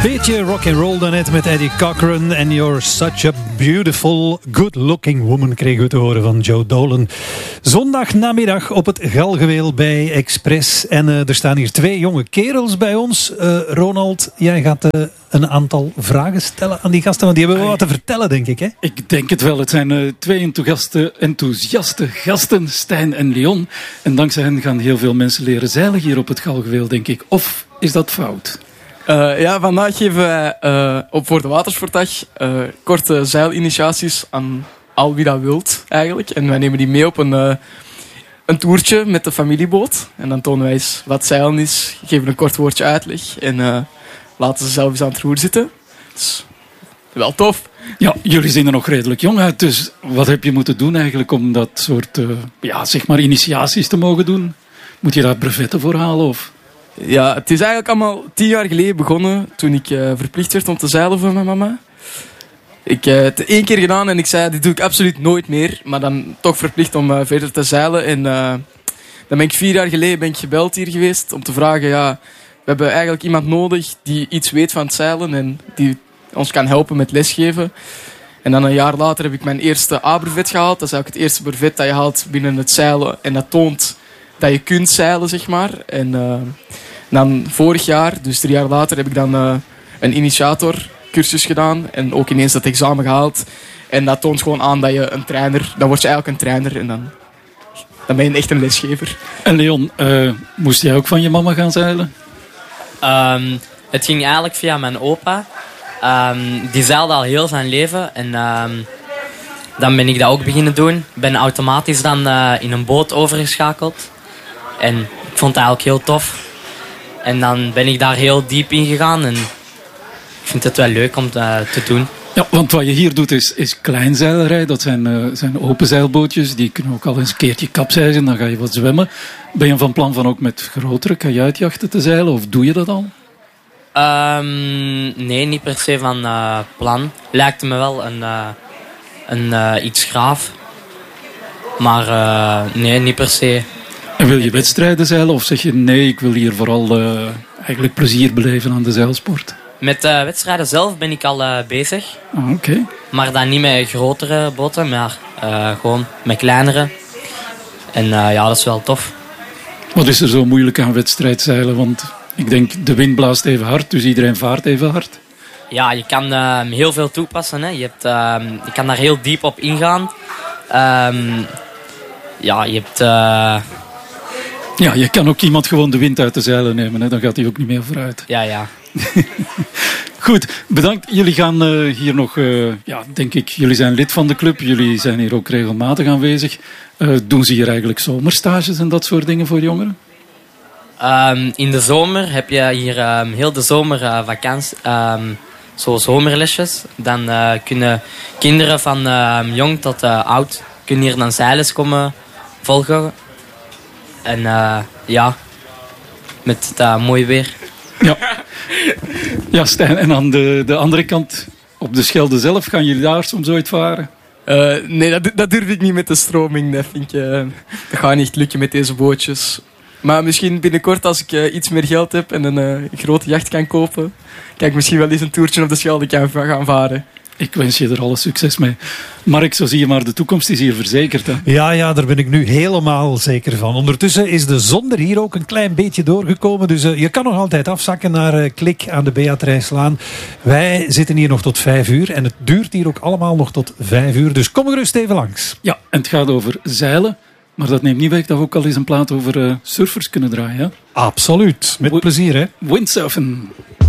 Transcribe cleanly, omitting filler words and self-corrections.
Beetje rock and roll daarnet met Eddie Cochran. And you're such a beautiful, good-looking woman, kregen we te horen van Joe Dolan. Zondagnamiddag op het Galgenweel bij Express. En er staan hier 2 jonge kerels bij ons. Ronald, jij gaat een aantal vragen stellen aan die gasten. Want die hebben wel wat te vertellen, denk ik, hè? Ik denk het wel. Het zijn 2 enthousiaste gasten, Stijn en Leon. En dankzij hen gaan heel veel mensen leren zeilen hier op het Galgenweel, denk ik. Of is dat fout? Ja, vandaag geven wij op voor de Watersportdag korte zeilinitiaties aan al wie dat wilt, eigenlijk. En wij nemen die mee op een toertje met de familieboot. En dan tonen wij eens wat zeilen is, geven een kort woordje uitleg en laten ze zelf eens aan het roer zitten. Dus wel tof. Ja, jullie zien er nog redelijk jong uit. Dus wat heb je moeten doen eigenlijk om dat soort initiaties te mogen doen? Moet je daar brevetten voor halen of... Ja, het is eigenlijk allemaal 10 jaar geleden begonnen, toen ik verplicht werd om te zeilen voor mijn mama. Ik heb het 1 keer gedaan en ik zei, dit doe ik absoluut nooit meer. Maar dan toch verplicht om verder te zeilen. En dan ben ik 4 jaar geleden gebeld hier geweest om te vragen, ja, we hebben eigenlijk iemand nodig die iets weet van het zeilen en die ons kan helpen met lesgeven. En dan een jaar later heb ik mijn eerste A-brevet gehaald. Dat is eigenlijk het eerste brevet dat je haalt binnen het zeilen en dat toont dat je kunt zeilen, zeg maar. En dan vorig jaar, dus 3 jaar later, heb ik dan een initiatorcursus gedaan. En ook ineens dat examen gehaald. En dat toont gewoon aan dat je een trainer... Dan word je eigenlijk een trainer en dan ben je echt een lesgever. En Leon, moest jij ook van je mama gaan zeilen? Het ging eigenlijk via mijn opa. Die zeilde al heel zijn leven. En dan ben ik dat ook beginnen doen. Ben automatisch dan in een boot overgeschakeld. En ik vond het eigenlijk heel tof. En dan ben ik daar heel diep in gegaan. En ik vind het wel leuk om te doen. Ja, want wat je hier doet is kleinzeilerij. Dat zijn open zeilbootjes. Die kunnen ook al eens een keertje kapseizen. Dan ga je wat zwemmen. Ben je van plan van ook met grotere kajuitjachten te zeilen? Of doe je dat al? Nee, niet per se van plan. Lijkt me wel een iets graaf. Maar nee, niet per se. En wil je wedstrijden zeilen of zeg je nee, ik wil hier vooral eigenlijk plezier beleven aan de zeilsport? Met wedstrijden zelf ben ik al bezig. Oké. Maar dan niet met grotere boten, maar gewoon met kleinere. En ja, dat is wel tof. Wat is er zo moeilijk aan wedstrijdzeilen? Want ik denk, de wind blaast even hard, dus iedereen vaart even hard. Ja, je kan heel veel toepassen. Hè. Je kan daar heel diep op ingaan. Ja, je hebt... Ja, je kan ook iemand gewoon de wind uit de zeilen nemen. Hè. Dan gaat hij ook niet meer vooruit. Ja. Goed, bedankt. Jullie gaan hier nog... denk ik, jullie zijn lid van de club. Jullie zijn hier ook regelmatig aanwezig. Doen ze hier eigenlijk zomerstages en dat soort dingen voor jongeren? In de zomer heb je hier heel de zomer vakantie... zo zomerlesjes. Dan kunnen kinderen van jong tot oud... kunnen hier dan zeilles komen volgen. En ja, met het mooi weer. Ja, Stijn. En aan de andere kant, op de Schelde zelf, gaan jullie daar soms ooit varen? Nee, dat durf ik niet met de stroming. Dat gaat niet lukken met deze bootjes. Maar misschien binnenkort, als ik iets meer geld heb en een grote jacht kan kopen, kan ik misschien wel eens een toertje op de Schelde gaan varen. Ik wens je er alle succes mee. Mark, zo zie je maar, de toekomst is hier verzekerd. Hè? Ja, daar ben ik nu helemaal zeker van. Ondertussen is de zon er hier ook een klein beetje doorgekomen. Dus je kan nog altijd afzakken naar Klik aan de Beatricelaan. Wij zitten hier nog tot 5 uur. En het duurt hier ook allemaal nog tot 5 uur. Dus kom gerust even langs. Ja, en het gaat over zeilen. Maar dat neemt niet weg dat we ook al eens een plaat over surfers kunnen draaien. Hè? Absoluut. Met plezier, hè? Windsurfen.